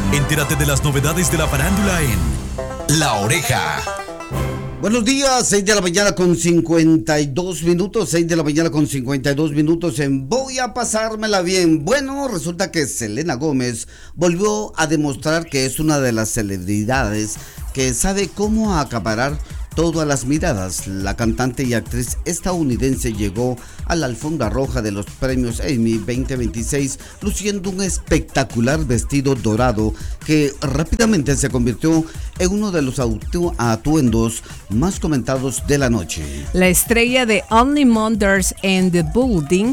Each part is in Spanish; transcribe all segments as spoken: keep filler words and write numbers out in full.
Entérate de las novedades de la farándula en La Oreja. Buenos días, seis de la mañana con cincuenta y dos minutos, seis de la mañana con cincuenta y dos minutos en Voy a pasármela bien. Bueno, resulta que Selena Gómez volvió a demostrar que es una de las celebridades que sabe cómo acaparar todas las miradas. La cantante y actriz estadounidense llegó a la alfombra roja de los premios Emmy veinte veintiséis luciendo un espectacular vestido dorado que rápidamente se convirtió en uno de los atuendos más comentados de la noche. La estrella de Only Murders in the Building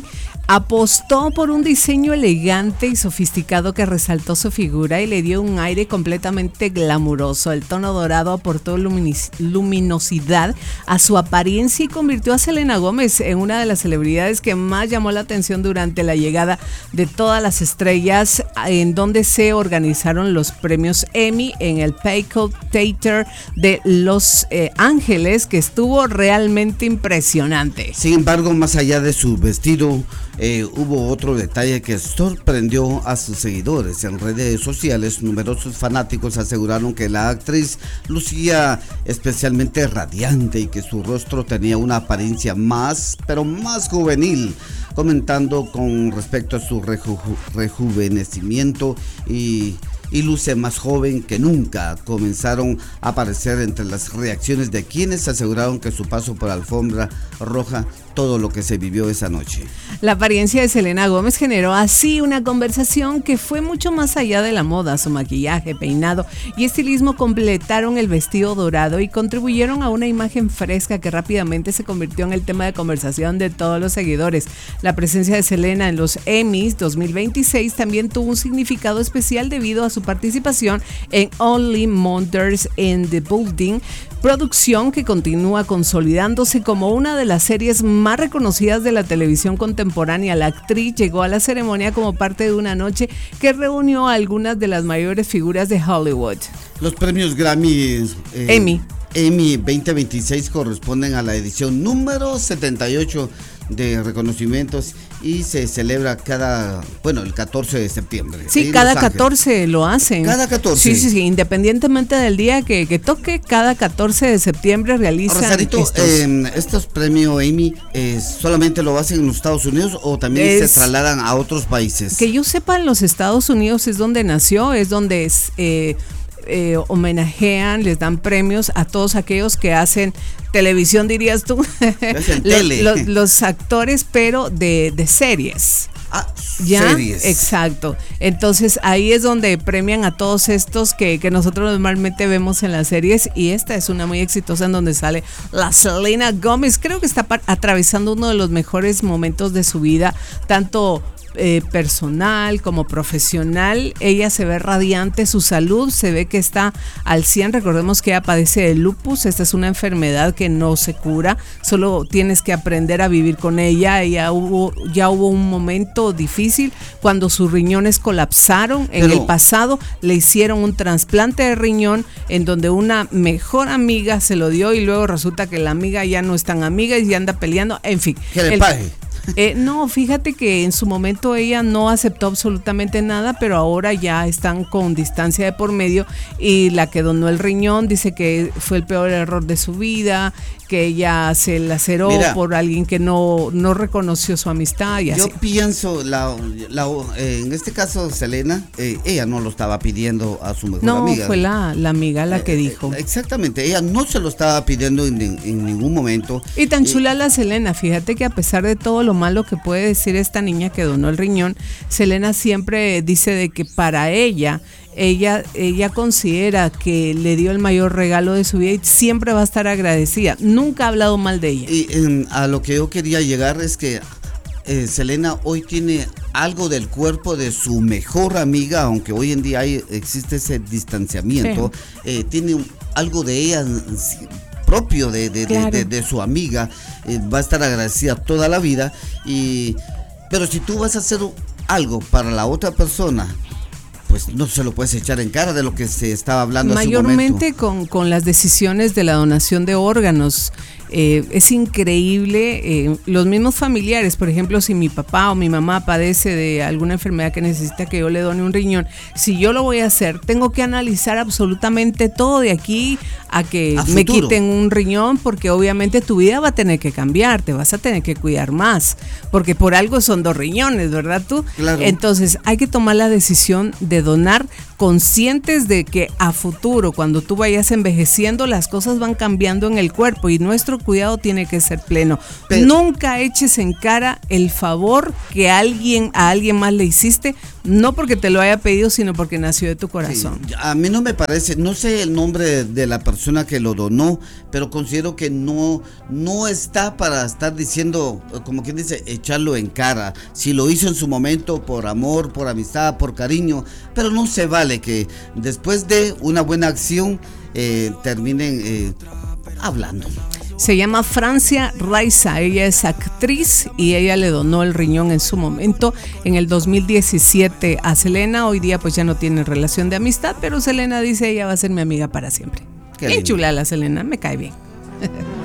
apostó por un diseño elegante y sofisticado que resaltó su figura y le dio un aire completamente glamuroso. El tono dorado aportó luminis- luminosidad a su apariencia y convirtió a Selena Gómez en una de las celebridades que más llamó la atención durante la llegada de todas las estrellas en donde se organizaron los premios Emmy en el Paycott Theater de Los eh, Ángeles, que estuvo realmente impresionante. Sin embargo, más allá de su vestido, Eh, hubo otro detalle que sorprendió a sus seguidores. En redes sociales, numerosos fanáticos aseguraron que la actriz lucía especialmente radiante y que su rostro tenía una apariencia más, pero más juvenil, comentando con respecto a su reju- rejuvenecimiento y... y luce más joven que nunca. Comenzaron a aparecer entre las reacciones de quienes aseguraron que su paso por la alfombra roja todo lo que se vivió esa noche. La apariencia de Selena Gómez generó así una conversación que fue mucho más allá de la moda. Su maquillaje, peinado y estilismo completaron el vestido dorado y contribuyeron a una imagen fresca que rápidamente se convirtió en el tema de conversación de todos los seguidores. La presencia de Selena en los Emmys dos mil veintiséis también tuvo un significado especial debido a su participación en Only Murders in the Building, producción que continúa consolidándose como una de las series más reconocidas de la televisión contemporánea. La actriz llegó a la ceremonia como parte de una noche que reunió a algunas de las mayores figuras de Hollywood. Los premios Grammy eh, Emmy. Emmy veinte veintiséis corresponden a la edición número setenta y ocho de reconocimientos y se celebra cada, bueno, el catorce de septiembre. Sí, cada catorce lo hacen. Cada catorce. Sí, sí, sí, independientemente del día que, que toque, cada catorce de septiembre realizan Rosarito, estos. Eh, estos premios Emmy eh, solamente lo hacen en los Estados Unidos o también es, se trasladan a otros países. Que yo sepa, en los Estados Unidos es donde nació, es donde es, eh, Eh, homenajean, les dan premios a todos aquellos que hacen televisión, dirías tú, los, los, los actores, pero de, de series. Ah, ¿Ya? Series. Exacto. Entonces ahí es donde premian a todos estos que, que nosotros normalmente vemos en las series, y esta es una muy exitosa en donde sale la Selena Gómez. Creo que está par- atravesando uno de los mejores momentos de su vida, tanto Eh, personal como profesional. Ella se ve radiante, su salud se ve que está al cien. Recordemos que ella padece de lupus. Esta es una enfermedad que no se cura, solo tienes que aprender a vivir con ella. Ella hubo, ya hubo un momento difícil cuando sus riñones colapsaron en Pero, el pasado, le hicieron un trasplante de riñón en donde una mejor amiga se lo dio y luego resulta que la amiga ya no es tan amiga y ya anda peleando, en fin. ¿Qué le el, pague? Eh, no, fíjate que en su momento ella no aceptó absolutamente nada, pero ahora ya están con distancia de por medio, y la que donó el riñón dice que fue el peor error de su vida, que ella se laceró Mira, por alguien que no, no reconoció su amistad y yo así. Yo pienso, la, la, eh, en este caso Selena, eh, ella no lo estaba pidiendo a su mejor no, amiga. No, fue la, la amiga la eh, que dijo. Exactamente, ella no se lo estaba pidiendo en, en, en ningún momento. Y tan chula la Selena, fíjate que a pesar de todo lo malo que puede decir esta niña que donó el riñón, Selena siempre dice de que para ella Ella, ella considera que le dio el mayor regalo de su vida y siempre va a estar agradecida. Nunca ha hablado mal de ella. Y eh, a lo que yo quería llegar es que eh, Selena hoy tiene algo del cuerpo de su mejor amiga, aunque hoy en día hay, existe ese distanciamiento. Sí. Eh, tiene un, algo de ella propio de, de, claro. de, de, de su amiga. Eh, va a estar agradecida toda la vida. Y, pero si tú vas a hacer algo para la otra persona, pues no se lo puedes echar en cara de lo que se estaba hablando hace un momento. Mayormente con, con las decisiones de la donación de órganos. Eh, es increíble, eh, los mismos familiares, por ejemplo, si mi papá o mi mamá padece de alguna enfermedad que necesita que yo le done un riñón, si yo lo voy a hacer, tengo que analizar absolutamente todo de aquí a que a me futuro. quiten un riñón, porque obviamente tu vida va a tener que cambiar, te vas a tener que cuidar más, porque por algo son dos riñones, ¿verdad tú? Claro. Entonces hay que tomar la decisión de donar, conscientes de que a futuro, cuando tú vayas envejeciendo, las cosas van cambiando en el cuerpo y nuestro cuidado tiene que ser pleno. Pero, nunca eches en cara el favor que alguien a alguien más le hiciste, no porque te lo haya pedido, sino porque nació de tu corazón. Sí, a mí no me parece, no sé el nombre de la persona que lo donó, pero considero que no, no está para estar diciendo, como quien dice, echarlo en cara. Si lo hizo en su momento por amor, por amistad, por cariño, pero no se vale que después de una buena acción eh, terminen eh, hablando. Se llama Francia Raiza, ella es actriz y ella le donó el riñón en su momento en el dos mil diecisiete a Selena. Hoy día pues ya no tienen relación de amistad, pero Selena dice ella va a ser mi amiga para siempre. Qué Qué lindo. chula la Selena, me cae bien.